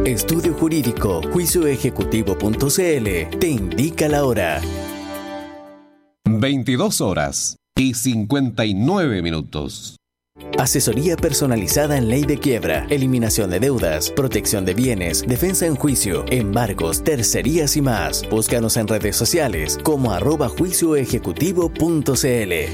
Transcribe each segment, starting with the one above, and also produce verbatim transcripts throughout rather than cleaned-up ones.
Estudio Jurídico Juicio Ejecutivo punto c l te indica la hora. veintidós horas y cincuenta y nueve minutos. Asesoría personalizada en ley de quiebra, eliminación de deudas, protección de bienes, defensa en juicio, embargos, tercerías y más. Búscanos en redes sociales como arroba juicio ejecutivo punto c l.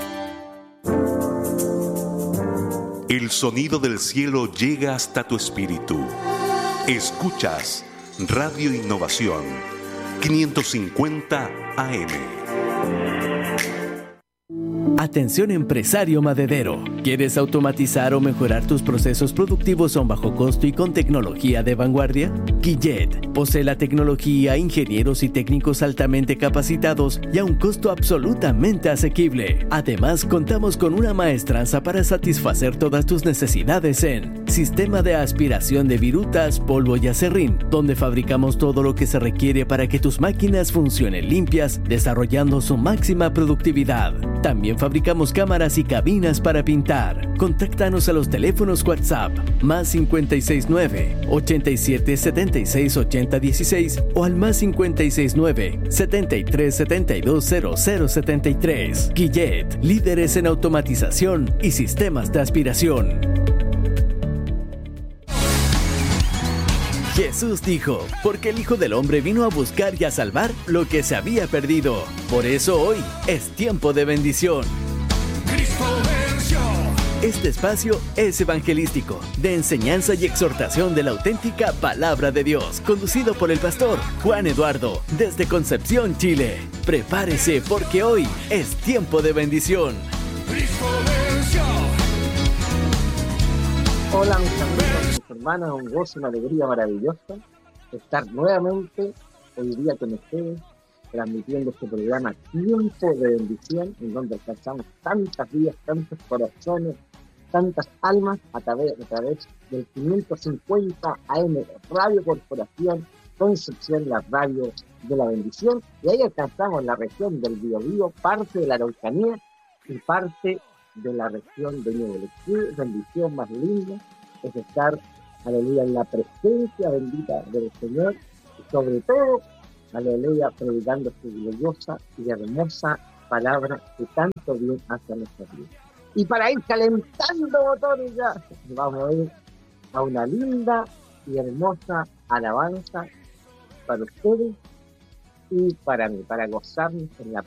El sonido del cielo llega hasta tu espíritu. Escuchas Radio Innovación quinientos cincuenta A M. Atención empresario maderero. ¿Quieres automatizar o mejorar tus procesos productivos a un bajo costo y con tecnología de vanguardia? Quillet posee la tecnología, ingenieros y técnicos altamente capacitados y a un costo absolutamente asequible. Además, contamos con una maestranza para satisfacer todas tus necesidades en sistema de aspiración de virutas, polvo y acerrín, donde fabricamos todo lo que se requiere para que tus máquinas funcionen limpias, desarrollando su máxima productividad. También fabricamos cámaras y cabinas para pintar. Contáctanos a los teléfonos WhatsApp más cincuenta y seis nueve, ochenta y siete, setenta y seis, ochenta, dieciséis o al más cincuenta y seis nueve, setenta y tres, setenta y dos, cero cero setenta y tres. Quillet, líderes en automatización y sistemas de aspiración. Jesús dijo, porque el Hijo del Hombre vino a buscar y a salvar lo que se había perdido. Por eso hoy es tiempo de bendición. Cristo venció. Este espacio es evangelístico, de enseñanza y exhortación de la auténtica palabra de Dios, conducido por el pastor Juan Eduardo, desde Concepción, Chile. Prepárese porque hoy es tiempo de bendición. Cristo venció. Hola mis amigos, mis hermanas, un gozo, una alegría maravillosa estar nuevamente hoy día con ustedes, transmitiendo este programa Tiempo de Bendición, en donde alcanzamos tantas vidas, tantos corazones, tantas almas a través, a través del quinientos cincuenta A M Radio Corporación Concepción, la radio de la bendición, y ahí alcanzamos la región del Biobío, parte de la Araucanía y parte de la región de Ñuble. Qué bendición más linda es estar, aleluya, en la presencia bendita del Señor y sobre todo, aleluya, predicando su gloriosa y hermosa palabra que tanto bien hace a nuestra vida. Y para ir calentando motores ya, vamos a ir a una linda y hermosa alabanza para ustedes y para mí, para gozarnos en la